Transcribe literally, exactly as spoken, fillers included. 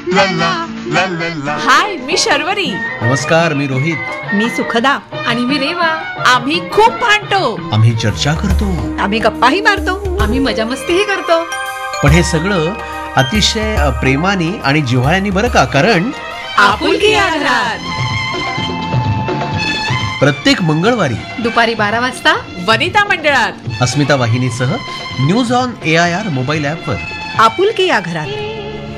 ला ला ला ला ला. हाय, मी शर्वरी. नमस्कार, मी रोहित. मी सुखदा. आणि मी रेवा. आम्ही खूप भांडतो. आम्ही चर्चा करतो. आम्ही गप्पाही मारतो. आम्ही मजा मस्तीही करतो. पण हे सगळं अतिशय प्रेमाने आणि जिव्हाळ्याने, बरं का? कारण आपुलकी या घरात. प्रत्येक मंगळवारी दुपारी बारा वाजता वनिता मंडळात अस्मिता वाहिनीसह news on A I R mobile ॲपवर आपुलकी या घरात.